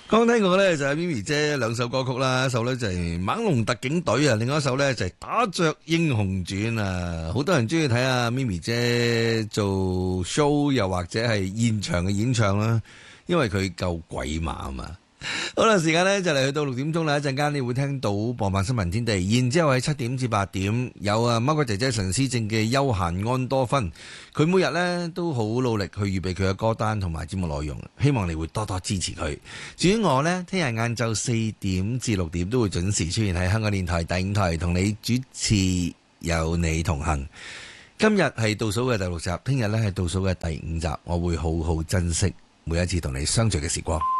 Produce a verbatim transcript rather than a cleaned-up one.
剛聽過咧就係咪咪姐兩首歌曲啦，一首咧就係《猛龍特警隊》啊，另外一首咧就係《打雀英雄傳》啊，好多人中意睇啊咪咪姐做 show， 又或者係現場嘅演唱啦，因為佢夠鬼馬啊嘛。好啦，時間呢就嚟去到六點鐘啦，一陣間你會聽到播放新聞天地，然之後喺七點至八點有啊貓哥姐姐陳思正嘅休閒安多芬，佢每日呢都好努力去預備佢嘅歌單同埋節目內容，希望你會多多支持佢。至於我呢，聽日晏晝四點至六點都會準時出現喺香港電台第五台，同你主持有你同行。今日係倒數嘅第六集，聽日呢係倒數嘅第五集，我會好好珍惜每一次同你相聚嘅時光。